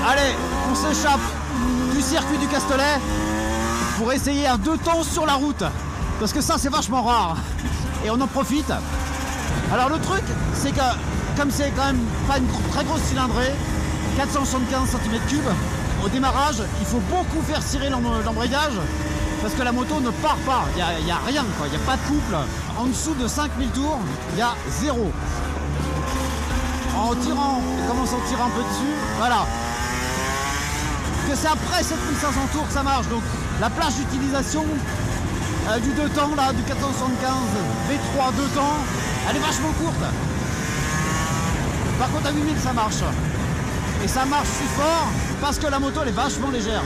Allez, on s'échappe du circuit du Castellet pour essayer un 2 temps sur la route. Parce que ça, c'est vachement rare. Et on en profite. Alors le truc, c'est que comme c'est quand même pas une très grosse cylindrée, 475 cm3, au démarrage, il faut beaucoup faire cirer l'embrayage parce que la moto ne part pas. Il n'y a rien, quoi. Il n'y a pas de couple. En dessous de 5000 tours, il y a 0. En tirant, on commence à tirer un peu dessus, voilà. Que c'est après 7500 tours que ça marche. Donc la plage d'utilisation du 2 temps, là, du 475 V3 2 temps, elle est vachement courte. Par contre à 8000 ça marche. Et ça marche si fort parce que la moto elle est vachement légère.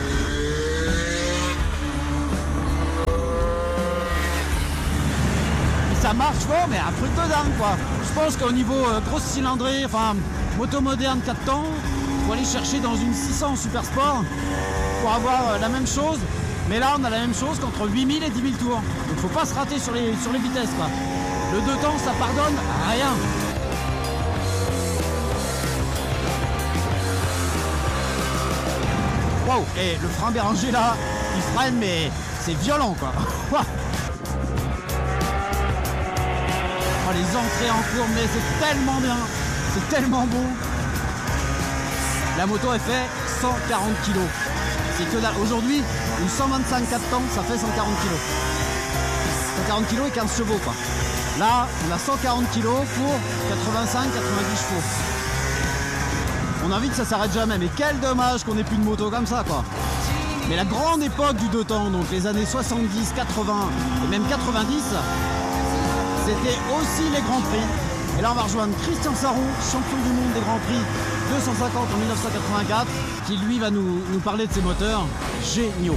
Et ça marche fort mais un truc de dingue quoi. Je pense qu'au niveau grosse cylindrée, enfin moto moderne 4 temps, faut aller chercher dans une 600 Super Sport pour avoir la même chose. Mais là on a la même chose qu'entre 8000 et 10 000 tours. Donc faut pas se rater sur les vitesses quoi. Le 2 temps ça pardonne rien. Wow. Et le frein Béranger là, il freine mais c'est violent quoi. Oh, les entrées en courbe, mais c'est tellement bien, c'est tellement bon. La moto elle fait 140 kg. C'est que dalle. Aujourd'hui, une 125 4 temps, ça fait 140 kg. 140 kg et 15 chevaux quoi. Là, on a 140 kg pour 85-90 chevaux. On a envie que ça s'arrête jamais, mais quel dommage qu'on ait plus de moto comme ça quoi. Mais la grande époque du 2 temps, donc les années 70, 80 et même 90, c'était aussi les Grands Prix. Et là on va rejoindre Christian Sarron, champion du monde des Grands Prix 250 en 1984, qui lui va nous parler de ses moteurs géniaux.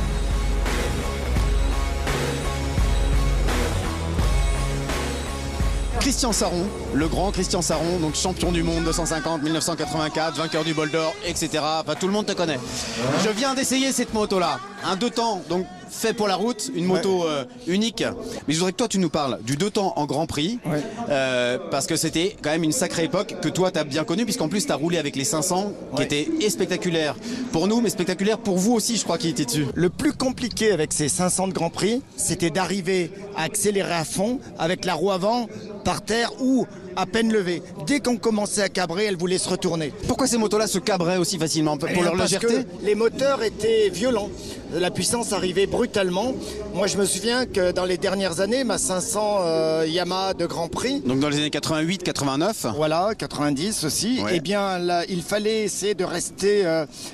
Christian Sarron, le grand Christian Sarron, donc champion du monde 250, 1984, vainqueur du Bol d'Or, etc. Enfin, tout le monde te connaît. Je viens d'essayer cette moto-là, un 2 temps, donc fait pour la route, une moto unique. Mais je voudrais que toi tu nous parles du 2 temps en Grand Prix, parce que c'était quand même une sacrée époque que toi tu as bien connue, puisqu'en plus tu as roulé avec les 500, qui étaient spectaculaires pour nous, mais spectaculaires pour vous aussi, je crois, qui étaient dessus. Le plus compliqué avec ces 500 de Grand Prix, c'était d'arriver à accélérer à fond avec la roue avant par terre ou à peine levée. Dès qu'on commençait à cabrer, elle voulait se retourner. Pourquoi ces motos-là se cabraient aussi facilement? Pour leur légèreté? Parce que les moteurs étaient violents. La puissance arrivait brutalement. Moi, je me souviens que dans les dernières années, ma 500 Yamaha de Grand Prix... Donc dans les années 88, 89? Voilà, 90 aussi. Eh bien, là, il fallait essayer de rester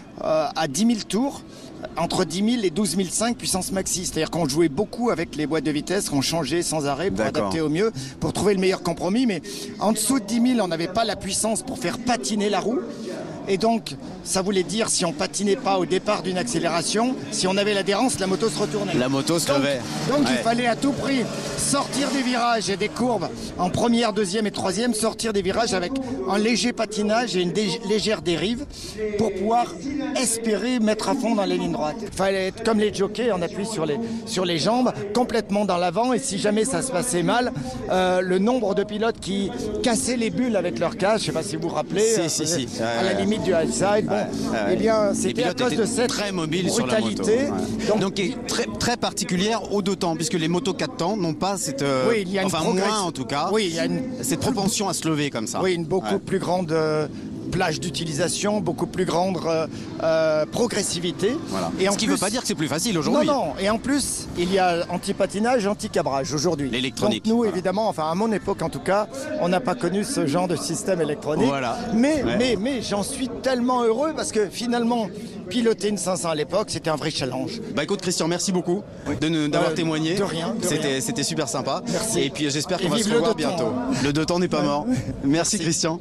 à 10 000 tours. Entre 10 000 et 12 500 puissance maxi. C'est-à-dire qu'on jouait beaucoup avec les boîtes de vitesse, qu'on changeait sans arrêt pour adapter au mieux, pour trouver le meilleur compromis. Mais en dessous de 10 000, on n'avait pas la puissance pour faire patiner la roue. Et donc, ça voulait dire, si on patinait pas au départ d'une accélération, si on avait l'adhérence, la moto se retournait. La moto se levait. Donc il fallait à tout prix sortir des virages et des courbes en première, deuxième et troisième, sortir des virages avec un léger patinage et une légère dérive pour pouvoir espérer mettre à fond dans les lignes droites. Il fallait être comme les jockeys, on appuie sur les jambes, complètement dans l'avant, et si jamais ça se passait mal, le nombre de pilotes qui cassaient les bulles avec leur casque, je ne sais pas si vous vous rappelez, à la limite du high side, eh bien c'était à cause de cette très mobile brutalité. Sur la moto. Donc très, très particulière aux 2 temps, puisque les motos 4 temps n'ont pas cette, oui, il y a enfin moins en tout cas, oui, il y a cette propension à se lever comme ça. Oui, une beaucoup plus grande plage d'utilisation, beaucoup plus grande progressivité. Voilà. Et ce qui ne veut pas dire que c'est plus facile aujourd'hui. Non, non. Et en plus, il y a anti-patinage, anti-cabrage aujourd'hui. L'électronique. Donc nous, évidemment, enfin à mon époque en tout cas, on n'a pas connu ce genre de système électronique. Voilà. Mais j'en suis tellement heureux parce que finalement, piloter une 500 à l'époque, c'était un vrai challenge. Bah écoute Christian, merci beaucoup d'avoir témoigné. De rien. C'était super sympa. Merci. Et puis j'espère qu'on va se revoir bientôt. Le 2 temps n'est pas mort. Merci Christian.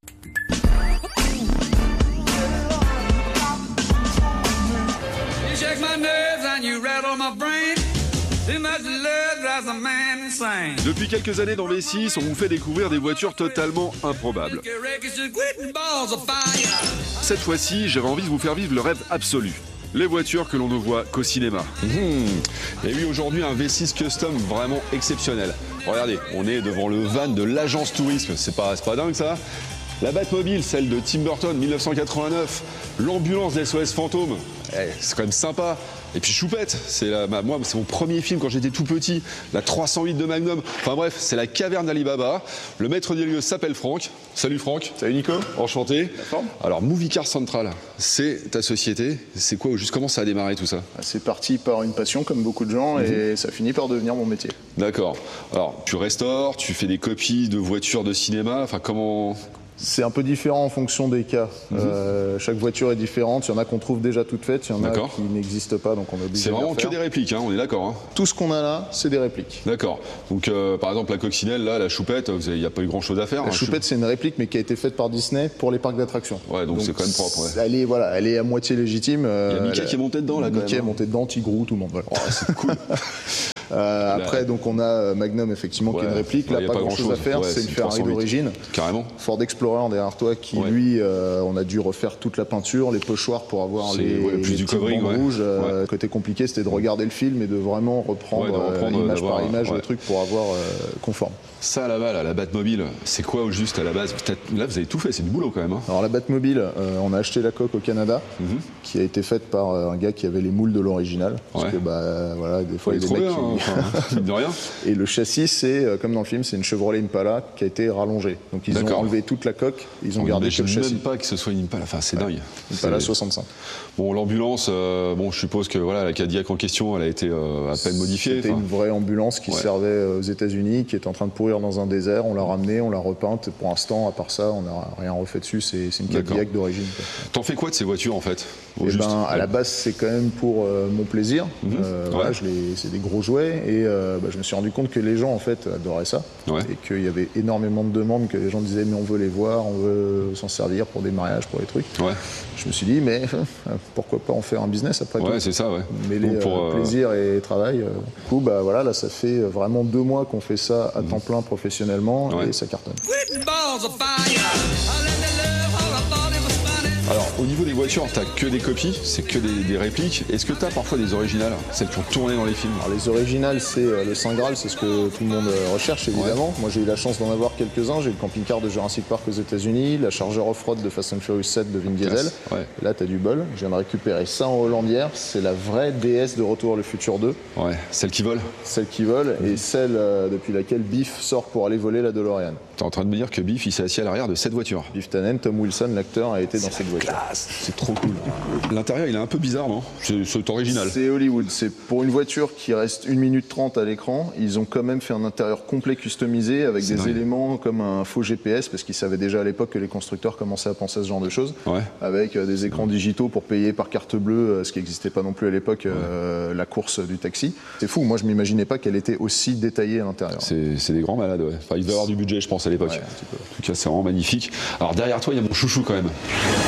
Depuis quelques années dans V6, on vous fait découvrir des voitures totalement improbables. Cette fois-ci, j'avais envie de vous faire vivre le rêve absolu. Les voitures que l'on ne voit qu'au cinéma. Et oui, aujourd'hui, un V6 custom vraiment exceptionnel. Regardez, on est devant le van de l'agence tourisme. C'est pas dingue ça? La Batmobile, celle de Tim Burton, 1989. L'ambulance d'SOS Fantôme, c'est quand même sympa. Et puis Choupette, moi c'est mon premier film quand j'étais tout petit. La 308 de Magnum. Enfin bref, c'est la caverne d'Ali Baba. Le maître des lieux s'appelle Franck. Salut Franck. Salut Nico. Enchanté. La forme. Alors Movie Car Central, c'est ta société. C'est quoi, juste comment ça a démarré tout ça? C'est parti par une passion comme beaucoup de gens et ça finit par devenir mon métier. D'accord. Alors tu restaures, tu fais des copies de voitures de cinéma. Enfin comment... C'est un peu différent en fonction des cas. Chaque voiture est différente. Il y en a qu'on trouve déjà toutes faites, il y en a qui n'existent pas, donc on est obligé C'est de vraiment les refaire. que des répliques, hein, on est d'accord. Hein. Tout ce qu'on a là, c'est des répliques. D'accord. Donc par exemple la coccinelle, là, la choupette, il n'y a pas eu grand chose à faire. La choupette, c'est une réplique, mais qui a été faite par Disney pour les parcs d'attractions. Ouais, donc c'est quand même propre. Ouais. Elle est à moitié légitime. Il y a Mickey qui est monté dedans, là, quand même. Mickey est monté dedans, Tigrou, tout le monde. Voilà. Oh, c'est cool. Après, donc on a Magnum, effectivement, qui est une réplique. Là, pas grand-chose à faire, c'est une Ferrari d'origine. Carrément. Ford Explorer derrière toi, qui lui, on a dû refaire toute la peinture, les pochoirs pour avoir les du covering rouges. Côté compliqué, c'était de regarder le film et de vraiment reprendre image par image le truc pour avoir conforme. Ça là-bas, la Batmobile, c'est quoi au juste à la base? Là, vous avez tout fait, c'est du boulot quand même. Hein. Alors la Batmobile, on a acheté la coque au Canada, qui a été faite par un gars qui avait les moules de l'original. Parce que voilà, des fois il y a des mecs qui... de rien. Et le châssis, c'est comme dans le film, c'est une Chevrolet Impala qui a été rallongée. Donc ils ont enlevé toute la coque, ils ont gardé que le châssis. Je ne même pas que ce soit une Impala, enfin c'est dingue. Impala 65. Bon, l'ambulance, je suppose que voilà, la Cadillac en question, elle a été à peine modifiée. C'était une vraie ambulance qui servait aux États-Unis, qui était en train de pourrir dans un désert. On l'a ramenée, on l'a repeinte. Pour l'instant, à part ça, on n'a rien refait dessus. C'est une Cadillac d'origine. T'en fais quoi de ces voitures en fait? À la base, c'est quand même pour mon plaisir. Voilà, c'est des gros jouets et je me suis rendu compte que les gens en fait adoraient ça et qu'il y avait énormément de demandes, que les gens disaient mais on veut les voir, on veut s'en servir pour des mariages, pour des trucs. Je me suis dit mais pourquoi pas en faire un business après tout. C'est ça, Mêler plaisir et travail. Du coup, voilà, là ça fait vraiment 2 mois qu'on fait ça à temps plein professionnellement et ça cartonne. Alors, au niveau des voitures, t'as que des copies, c'est que des répliques. Est-ce que t'as parfois des originales, celles qui ont tourné dans les films? Alors, les originales, c'est le Saint Graal, c'est ce que tout le monde recherche, évidemment. Moi, j'ai eu la chance d'en avoir quelques-uns. J'ai eu le camping-car de Jurassic Park aux États-Unis, la Charger Off-Road de Fast and Furious 7 de Vin Diesel. Et là, t'as du bol. Je viens de récupérer ça en Hollandière. C'est la vraie DS de Retour vers le futur 2. Ouais, celle qui vole. Celle qui vole et celle depuis laquelle Biff sort pour aller voler la DeLorean. T'es en train de me dire que Biff, il s'est assis à l'arrière de cette voiture? Biff Tannen, Tom Wilson, l'acteur, a été dans cette voiture. C'est trop cool. L'intérieur, il est un peu bizarre, non? C'est original. C'est Hollywood. C'est pour une voiture qui reste 1 minute 30 à l'écran. Ils ont quand même fait un intérieur complet customisé avec des éléments comme un faux GPS, parce qu'ils savaient déjà à l'époque que les constructeurs commençaient à penser à ce genre de choses. Avec des écrans digitaux pour payer par carte bleue, ce qui n'existait pas non plus à l'époque, la course du taxi. C'est fou. Moi, je m'imaginais pas qu'elle était aussi détaillée à l'intérieur. C'est des grands malades, Enfin, il devait avoir du budget, je pense, à l'époque. En tout cas, c'est vraiment magnifique. Alors, derrière toi, il y a mon chouchou quand même.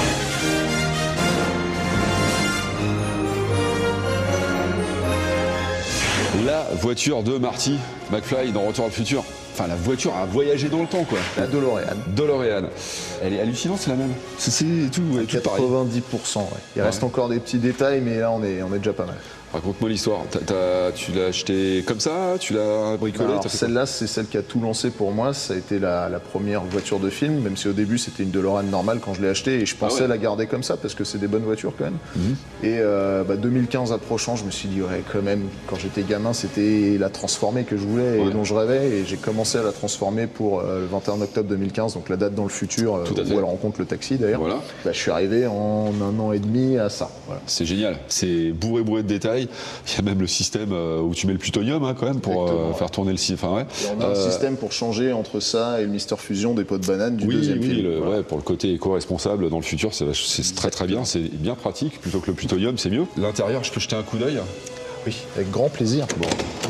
La voiture de Marty McFly dans Retour vers le futur. Enfin, la voiture a voyagé dans le temps, quoi. La DeLorean. DeLorean. Elle est hallucinante, c'est la même. C'est tout, tout pareil. 90%, Il reste encore des petits détails, mais là, on est déjà pas mal. Raconte-moi l'histoire. Tu l'as acheté comme ça? Tu l'as bricolé? Celle-là, c'est celle qui a tout lancé pour moi. Ça a été la première voiture de film, même si au début c'était une DeLorean normale quand je l'ai achetée et je pensais la garder comme ça parce que c'est des bonnes voitures quand même. Et 2015 approchant, je me suis dit quand même, quand j'étais gamin, c'était la transformer que je voulais et dont je rêvais. Et j'ai commencé à la transformer pour le 21 octobre 2015, donc la date dans le futur où elle rencontre le taxi d'ailleurs. Je suis arrivé en 1 an et demi à ça. C'est génial. C'est bourré de détails. Il y a même le système où tu mets le plutonium quand même pour faire tourner le système. On a un système pour changer entre ça et le Mister Fusion des pots de banane du deuxième film. Pour le côté éco-responsable dans le futur, c'est très bien, c'est bien pratique. Plutôt que le plutonium, c'est mieux. L'intérieur, je peux jeter un coup d'œil? Oui, avec grand plaisir. Bon.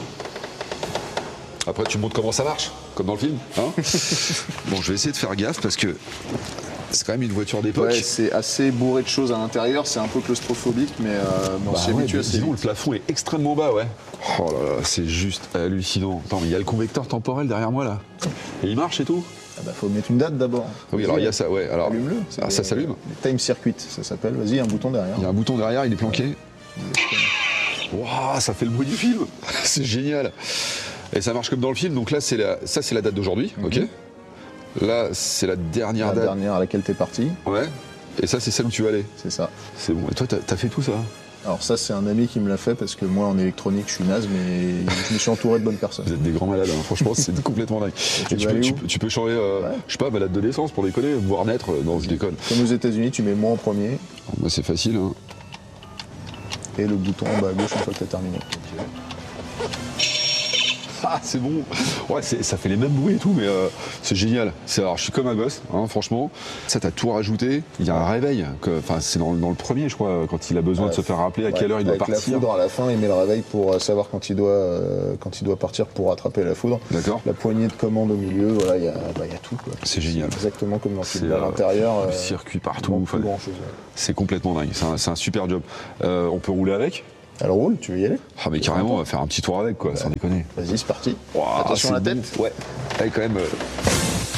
Après, tu montres comment ça marche, comme dans le film. Bon, je vais essayer de faire gaffe parce que c'est quand même une voiture d'époque. C'est assez bourré de choses à l'intérieur, c'est un peu claustrophobique, mais on s'y habitue assez vite. Le plafond est extrêmement bas, Oh là là, c'est juste hallucinant. Attends, mais il y a le convecteur temporel derrière moi, là. Et il marche et tout? Faut mettre une date d'abord. Oui, alors il y a ça, Alors, allume-le. Ça s'allume? Time Circuit, ça s'appelle. Vas-y, un bouton derrière. Il y a un bouton derrière, il est planqué. Waouh, ça fait le bruit du film. C'est génial. Et ça marche comme dans le film, donc là, ça c'est la date d'aujourd'hui, ok? Là, c'est la dernière La date. dernière à laquelle t'es parti, Ouais. Et ça, c'est celle où tu vas aller. c'est ça. C'est bon. Et toi, t'as fait tout ça? Alors ça, c'est un ami qui me l'a fait parce que moi, en électronique, je suis naze, mais je me suis entouré de bonnes personnes. Vous êtes des grands malades, hein. Franchement, c'est complètement dingue. tu Et veux aller où tu peux changer, je sais pas, balade de naissance pour déconner, voir naître. Non, je déconne. Comme aux États-Unis, tu mets moi en premier Moi, c'est facile. Hein. et le bouton en bas à gauche une fois que t'as terminé. Ah, c'est bon. Ouais, ça fait les mêmes bruits et tout, mais c'est génial. Alors, je suis comme un gosse, hein, franchement. Ça, t'as tout rajouté. Il y a un réveil. Enfin, c'est dans le premier, je crois, quand il a besoin de se faire rappeler à quelle heure il doit Avec partir. la foudre à la fin, il met le réveil pour savoir quand il doit partir pour attraper la foudre. D'accord. La poignée de commande au milieu, voilà, il y a tout. Quoi. C'est génial. Exactement comme dans le film. C'est, À l'intérieur, le circuit partout. il manque Enfin, plus grand-chose. c'est complètement dingue. C'est un super job. On peut rouler avec? Alors roule, tu veux y aller? Ah, mais carrément, on va faire un petit tour avec, quoi, sans déconner. Vas-y, c'est parti. Ouah, Attention à la c'est tête. bon. Ouais. Allez, quand même.